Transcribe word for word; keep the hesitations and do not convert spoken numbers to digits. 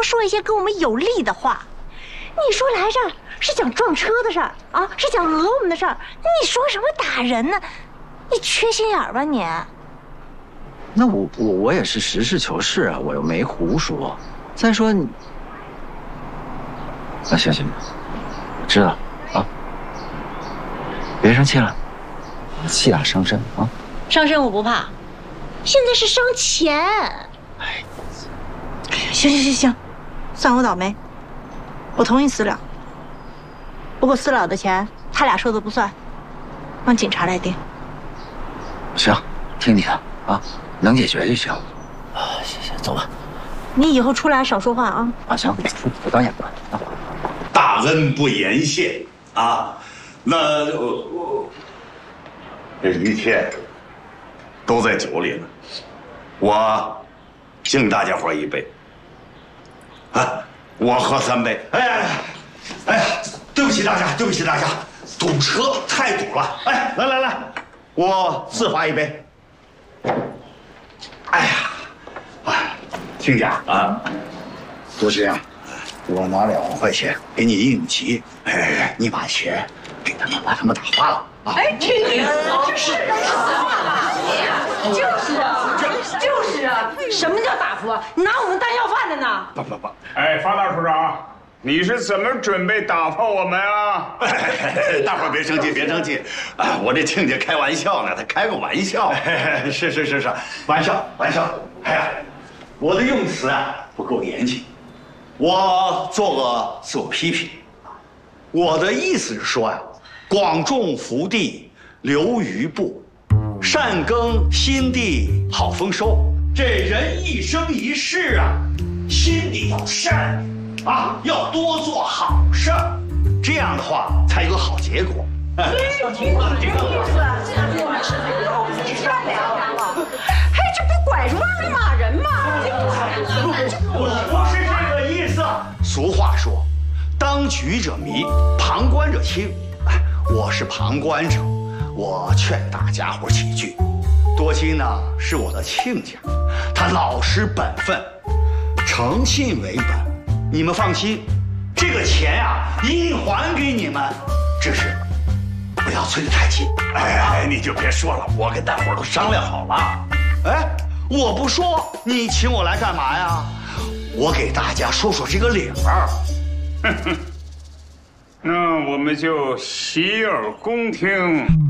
说一些跟我们有利的话。你说来这儿是讲撞车的事儿啊，是讲讹我们的事儿，你说什么打人呢？你缺心眼儿吧你？ 那我我我也是实事求是啊，我又没胡说。再说你，那行行吧，我知道了啊，别生气了，气大伤身啊。 伤身我不怕，现在是伤钱。哎，行行行行，算我倒霉。我同意私了，不过私了的钱他俩说的不算，让警察来定。 行，听你的啊，能解决就行。啊，行行，走吧。 你以后出来少说话啊。 啊，行，我当眼官啊。 大恩不言谢啊，那我我这一切都在酒里呢，我敬大家伙一杯。啊。我喝三杯。哎呀，哎呀，对不起大家，对不起大家，堵车太堵了。哎，来来来，我自罚一杯。哎呀，哎，亲家啊，多谢啊，我拿两万块钱给你应急，哎，你把钱给他们，把他们打发了啊。哎，这个这是实话吧？ 就是啊，就是啊，什么叫打发？你拿我们当要饭的呢？ 不不不。 哎，发大处长，你是怎么准备打发我们啊？ 大伙儿别生气，别生气啊！我这亲家开玩笑呢，他开个玩笑。是是是是，玩笑玩笑。哎呀，我的用词啊不够严谨，我做个自我批评。我的意思是说呀，广种福地，留余部，善耕心地，好丰收。这人一生一世啊，心里要善良啊，要多做好事儿，这样的话才有个好结果。 所以听你这个意思，善良了，嘿，这不拐着弯儿骂人吗？ 我不是这个意思。俗话说，当局者迷，旁观者清。哎，我是旁观者，我劝大家伙几句。多金呢是我的亲家，他老实本分，诚信为本。你们放心，这个钱呀、啊、一定还给你们，只是不要催得太紧。哎，你就别说了，我跟大伙儿都商量好了。哎，我不说，你请我来干嘛呀？我给大家说说这个理儿。 那我们就洗耳恭听。